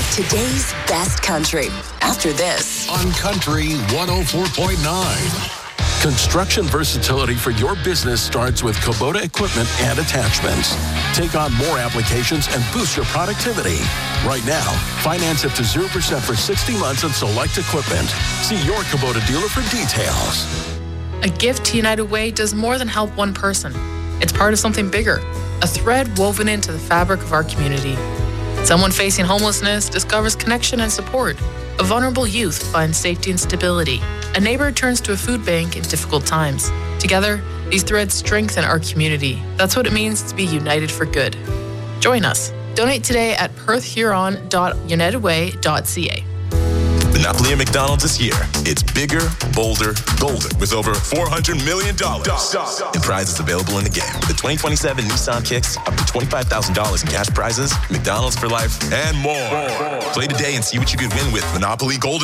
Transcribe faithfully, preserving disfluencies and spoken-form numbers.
today's best country. After this. On Country one oh four point nine. Construction versatility for your business starts with Kubota equipment and attachments. Take on more applications and boost your productivity. Right now, finance up to zero percent for sixty months on select equipment. See your Kubota dealer for details. A gift to United Way does more than help one person. It's part of something bigger, a thread woven into the fabric of our community. Someone facing homelessness discovers connection and support. A vulnerable youth finds safety and stability. A neighbor turns to a food bank in difficult times. Together, these threads strengthen our community. That's what it means to be united for good. Join us. Donate today at perth huron dot united way dot c a. Monopoly at McDonald's this year. It's bigger, bolder, golden with over four hundred million dollars in prizes available in the game. The twenty twenty-seven Nissan Kicks, up to twenty-five thousand dollars in cash prizes, McDonald's for life, and more. Play today and see what you could win with Monopoly Golden.